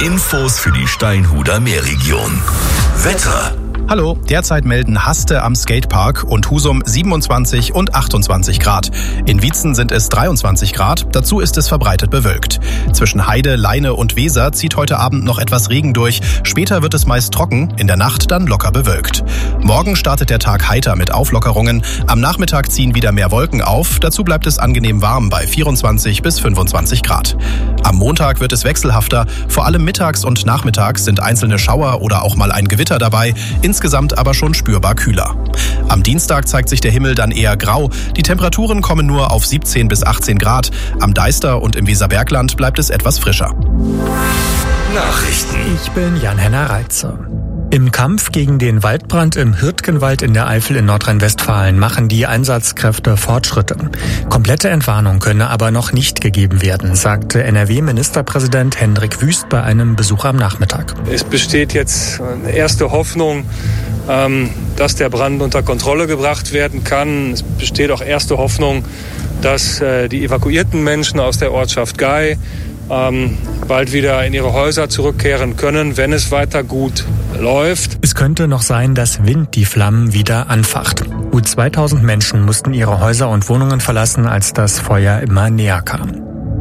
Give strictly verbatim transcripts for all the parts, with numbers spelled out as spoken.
Infos für die Steinhuder Meerregion. Wetter. Hallo, derzeit melden Haste am Skatepark und Husum siebenundzwanzig und achtundzwanzig Grad. In Wietzen sind es dreiundzwanzig Grad, dazu ist es verbreitet bewölkt. Zwischen Heide, Leine und Weser zieht heute Abend noch etwas Regen durch. Später wird es meist trocken, in der Nacht dann locker bewölkt. Morgen startet der Tag heiter mit Auflockerungen. Am Nachmittag ziehen wieder mehr Wolken auf, dazu bleibt es angenehm warm bei vierundzwanzig bis fünfundzwanzig Grad. Am Montag wird es wechselhafter, vor allem mittags und nachmittags sind einzelne Schauer oder auch mal ein Gewitter dabei. Insgesamt aber schon spürbar kühler. Am Dienstag zeigt sich der Himmel dann eher grau. Die Temperaturen kommen nur auf siebzehn bis achtzehn Grad. Am Deister und im Weserbergland bleibt es etwas frischer. Nachrichten. Ich bin Jan-Henner Reitze. Im Kampf gegen den Waldbrand im Hürtgenwald in der Eifel in Nordrhein-Westfalen machen die Einsatzkräfte Fortschritte. Komplette Entwarnung könne aber noch nicht gegeben werden, sagte N R W-Ministerpräsident Hendrik Wüst bei einem Besuch am Nachmittag. Es besteht jetzt eine erste Hoffnung, dass der Brand unter Kontrolle gebracht werden kann. Es besteht auch erste Hoffnung, dass die evakuierten Menschen aus der Ortschaft Gei ähm, bald wieder in ihre Häuser zurückkehren können, wenn es weiter gut läuft. Es könnte noch sein, dass Wind die Flammen wieder anfacht. Gut zweitausend Menschen mussten ihre Häuser und Wohnungen verlassen, als das Feuer immer näher kam.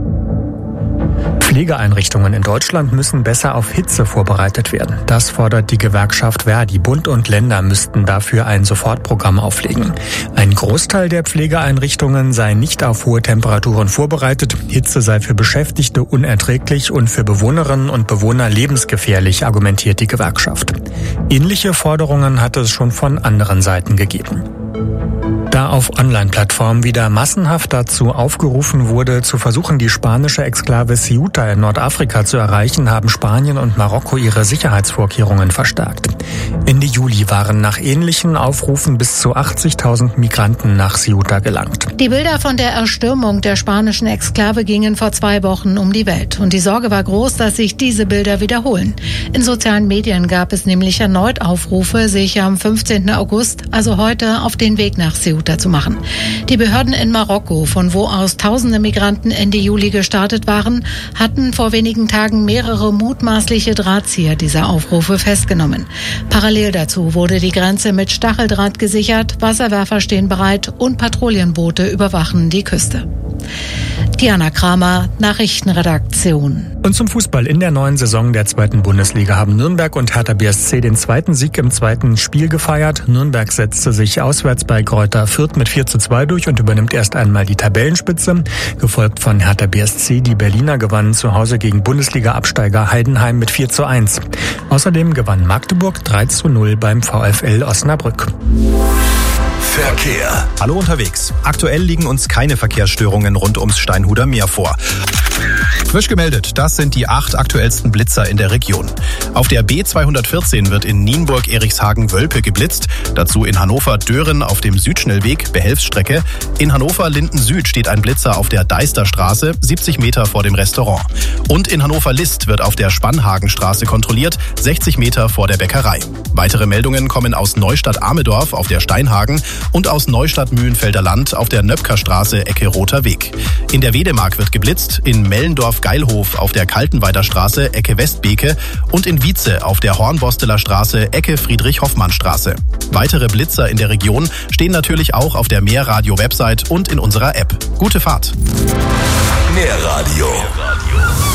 Pflegeeinrichtungen in Deutschland müssen besser auf Hitze vorbereitet werden. Das fordert die Gewerkschaft Verdi. Bund und Länder müssten dafür ein Sofortprogramm auflegen. Ein Großteil der Pflegeeinrichtungen sei nicht auf hohe Temperaturen vorbereitet. Hitze sei für Beschäftigte unerträglich und für Bewohnerinnen und Bewohner lebensgefährlich, argumentiert die Gewerkschaft. Ähnliche Forderungen hat es schon von anderen Seiten gegeben. Da auf Online-Plattformen wieder massenhaft dazu aufgerufen wurde, zu versuchen, die spanische Exklave Ceuta in Nordafrika zu erreichen, haben Spanien und Marokko ihre Sicherheitsvorkehrungen verstärkt. Ende Juli waren nach ähnlichen Aufrufen bis zu achtzigtausend Migranten nach Ceuta gelangt. Die Bilder von der Erstürmung der spanischen Exklave gingen vor zwei Wochen um die Welt. Und die Sorge war groß, dass sich diese Bilder wiederholen. In sozialen Medien gab es nämlich erneut Aufrufe, sich am fünfzehnten August, also heute, auf den Weg nach Ceuta zu machen. Die Behörden in Marokko, von wo aus tausende Migranten Ende Juli gestartet waren, hatten vor wenigen Tagen mehrere mutmaßliche Drahtzieher dieser Aufrufe festgenommen. Parallel dazu wurde die Grenze mit Stacheldraht gesichert, Wasserwerfer stehen bereit und Patrouillenboote überwachen die Küste. Diana Kramer, Nachrichtenredaktion. Und zum Fußball. In der neuen Saison der zweiten Bundesliga haben Nürnberg und Hertha B S C den zweiten Sieg im zweiten Spiel gefeiert. Nürnberg setzte sich auswärts bei Greuther Fürth mit vier zu zwei durch und übernimmt erst einmal die Tabellenspitze. Gefolgt von Hertha B S C. Die Berliner gewannen zu Hause gegen Bundesliga-Absteiger Heidenheim mit vier zu eins. Außerdem gewann Magdeburg drei zu null beim VfL Osnabrück. Verkehr. Hallo unterwegs. Aktuell liegen uns keine Verkehrsstörungen rund ums Steinhuder Meer vor. Frisch gemeldet, das sind die acht aktuellsten Blitzer in der Region. Auf der B zweihundertvierzehn wird in Nienburg-Erichshagen-Wölpe geblitzt. Dazu in Hannover-Dören auf dem Südschnellweg, Behelfsstrecke. In Hannover-Linden-Süd steht ein Blitzer auf der Deisterstraße, siebzig Meter vor dem Restaurant. Und in Hannover-List wird auf der Spannhagenstraße kontrolliert, sechzig Meter vor der Bäckerei. Weitere Meldungen kommen aus Neustadt-Amedorf auf der Steinhagen und aus Neustadt-Mühlenfelder Land auf der Nöpkerstraße, Ecke Roter Weg. In der Wedemark wird geblitzt, in Mellendorf-Geilhof auf der Kaltenweider Straße, Ecke Westbeke und in Wietze auf der Hornbosteler Straße, Ecke Friedrich-Hoffmann-Straße. Weitere Blitzer in der Region stehen natürlich auch auf der Mehrradio-Website und in unserer App. Gute Fahrt! Mehrradio.